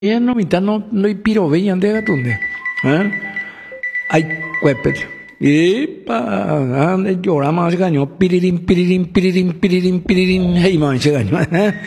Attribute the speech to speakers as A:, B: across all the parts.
A: no mitad no piro veían de gatunde. Ay, cuépete. Y pa, ande lloramos se gañó, pirirín, hey man, se gañó.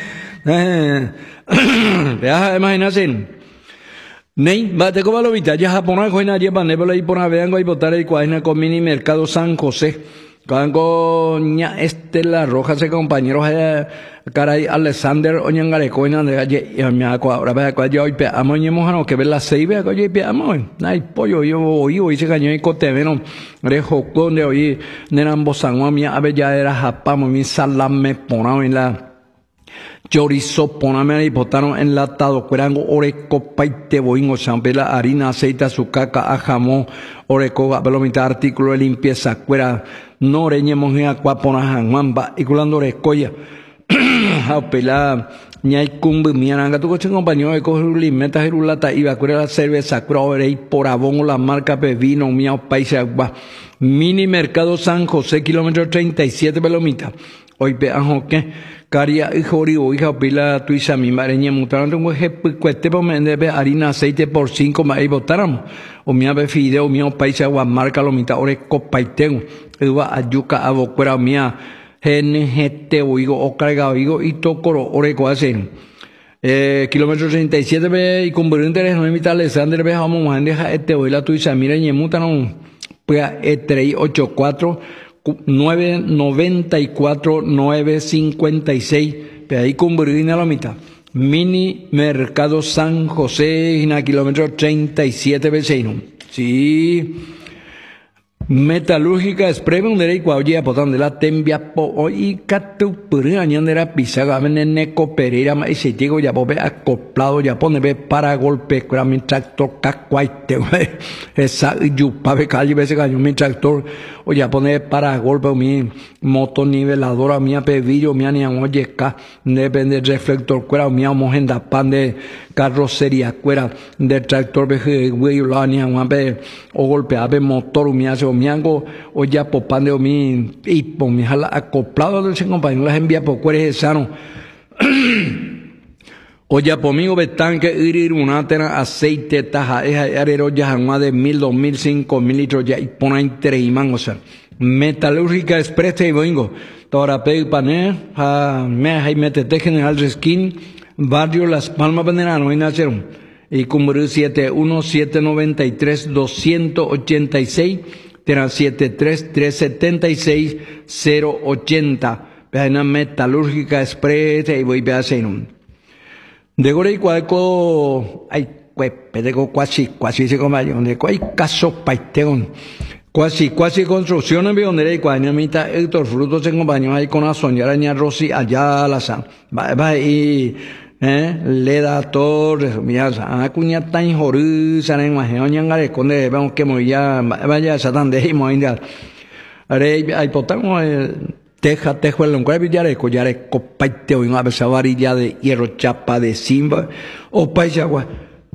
A: Vea, imagínate. Nei, bate como lo vita, ya japona coina lleva nebla y pona vean go y botar el cuaina con mini mercado San José. Kango ña Estela Rojas se compañeros caray Alexander Oñangare coina de me ahora ve cuando yo pe amoñemos no que ver la seibe que yo pe amoy. Ay pollo yo hoy se gañó y coteveno rejo con de hoy nenan bosanwa mi abella era japamo mi salame pona en la chorizo, poname y botaron enlatado, cuerango, oreco, paite, boingo, champela, harina, aceite, azúcar, jamón, oreco, pelomita, artículo de limpieza, cuera, no reñemos en acuapona, mamba, y culando orecoya, jaupela, ñay cumbi, miananga, tu coche compañero de coger limeta, jerulata, iba, cuera la cerveza, cuera, orei, por abón, la marca pevino, miao, paisa, agua, mini mercado San José, kilómetro 37, pelomita, hoy pe, ¿qué? Caria y joribo, hija pila tuisa mi mareña mutaron un cueste por mende harina aceite por 5 más y botáramos o mi ave fideo mi paisa marca lo mitad ore copaitego iba ayuca abocuera mía GNGT oigo o carga oigo y tocoro ore coasen kilómetro 37 ve y con interés no invita Alexander ve vamos a dejar oila tuisa mireña mutaron pues 384 994 956 de ahí con Burguina la mitad mini mercado San José en el kilómetro 37 vecino sí metalúrgica expreme un derecho a oye apotan de la tembia po hoy catu puriñan de la pisaga neco pereira y se llegó ya pobe acoplado ya pone ve para golpe con mi tractor cacuaite esa yupa ve calle veces caño mi tractor o ya pone para golpe mi moto niveladora mi pevillo mi anian oye ca depende del reflector cuera mi mojenda pan de carrocería cuera de tractor ve güey lo anian o golpe ave motor mi hace miango o ya popande o mi y por mi jala acoplado de ese compañero las envía por cueres sano o ya por mí tanque ir una tena aceite taja es arero ya jamás de 1000 2000 5000 litros ya y pone entre imán o sea metalúrgica express y boingo ahora pe pané me hay metete general skin barrio Las Palmas Venenano y nacieron y cumbre 71793 286 Tena 73376 Veana metalúrgica express y voy a hacer un. De gore y cuaco, ay, cuepe, de cuasi se comayo, de cuay caso paiteón. Cuasi construcciones, donde hay cuanamita, Héctor Frutos en compañía ahí con la soñaraña Rosy allá la san. Va y, Leda Torres, mira, cuña tan joru, sanen más, oñangare, conde, vamos que moya, vaya, satan de himo, india. Are, hay potamos, tejo el longuevi, yareco, paiteo, y una varilla de hierro chapa de simba, o paisagua.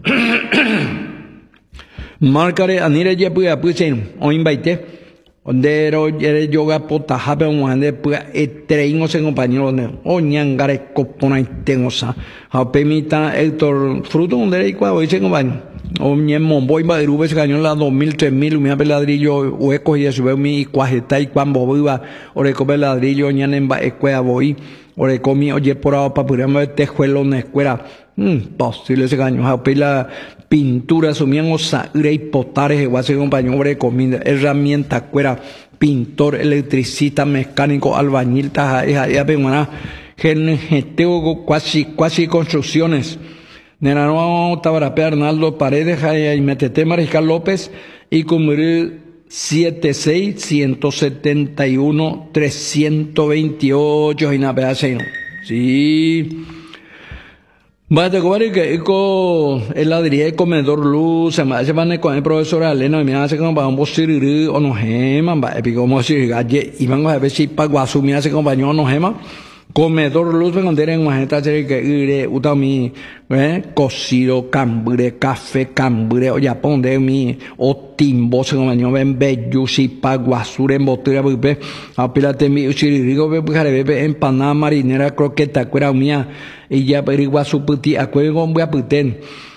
A: Marcare, anire, ya puya, pues, o invite. Donde era yoga pota habe un de pues treino se compañero de o ñangare copona tengo sa ha permita Héctor Fruto donde era cuando dice compañero o ñemon voy va de se gañó la 2000 3000 mi ladrillo huecos y sube mi cuajeta y cuando iba ore come ladrillo ñanen va escuela voy ore comi oye por ahora para ponerme tejuelo en escuela posible se gañó ha pila pintura sumían osa y potares igual compañero ore comida herramienta cuera pintor electricista mecánico albañil taja ya pegona geneteo casi construcciones Nenano Tabarapé Arnaldo Paredes y Metete Mariscal López y cumbre 76 171 328 y nada sí va a tener que el ladrillo de comedor luz se me van con el profesor Alena y me hace como para un bosir o no geman va a pico como si galle y van a ver si paguasu me hace compañero no gema Comedor luz me conté en majeta que ire utami cocido cambure café cambure o Japón de mi o timbo se como yo ven bello si paguasure en botella pepe apilate mi uchiririgo pepe jarebe empanada marinera croqueta cuera mía y ya perigua su puti acuego voy a puten